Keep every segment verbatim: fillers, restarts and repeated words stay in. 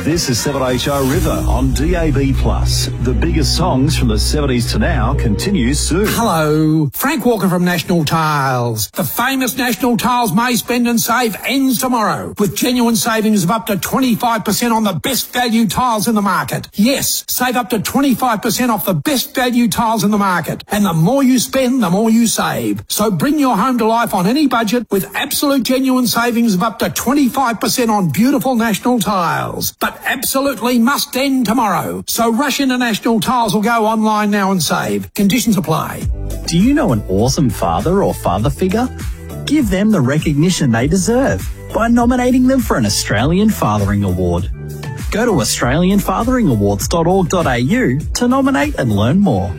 This is seven H O River on D A B plus. The biggest songs from the seventies to now continues soon. Hello, Frank Walker from National Tiles. The famous National Tiles May Spend and Save ends tomorrow with genuine savings of up to twenty-five percent on the best value tiles in the market. Yes, save up to twenty-five percent off the best value tiles in the market. And the more you spend, the more you save. So bring your home to life on any budget with absolute genuine savings of up to twenty-five percent on beautiful National Tiles. But absolutely must end tomorrow. So rush into National Tiles or go online now and save. Conditions apply. Do you know an awesome father or father figure? Give them the recognition they deserve by nominating them for an Australian Fathering Award. Go to australian fathering awards dot org dot a u to nominate and learn more.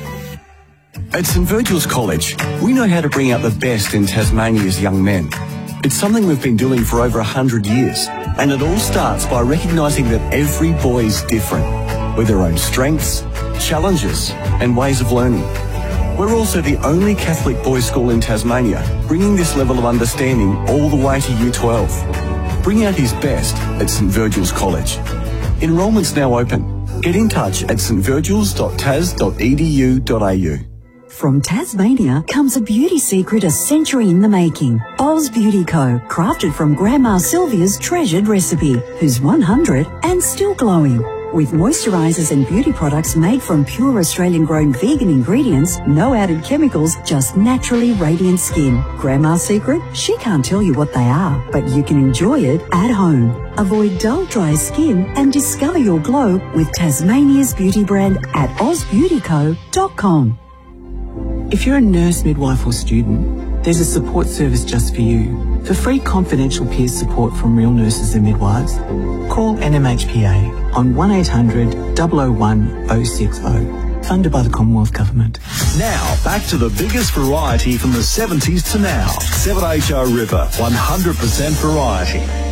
At St Virgil's College, we know how to bring out the best in Tasmania's young men. It's something we've been doing for over a hundred years, and it all starts by recognising that every boy is different, with their own strengths, challenges, and ways of learning. We're also the only Catholic boys' school in Tasmania, bringing this level of understanding all the way to Year twelve. Bring out his best at St Virgil's College. Enrolment's now open. Get in touch at s t virgils dot tas dot e d u dot a u. From Tasmania comes a beauty secret a century in the making. Oz Beauty Co, crafted from Grandma Sylvia's treasured recipe, who's one hundred and still glowing. With moisturisers and beauty products made from pure Australian-grown vegan ingredients, no added chemicals, just naturally radiant skin. Grandma's secret? She can't tell you what they are, but you can enjoy it at home. Avoid dull, dry skin and discover your glow with Tasmania's beauty brand at oz beauty co dot com. If you're a nurse, midwife or student, there's a support service just for you. For free confidential peer support from real nurses and midwives, call N M H P A on one eight hundred, double oh one, oh six oh, funded by the Commonwealth Government. Now, back to the biggest variety from the seventies to now. seven H O River, one hundred percent variety.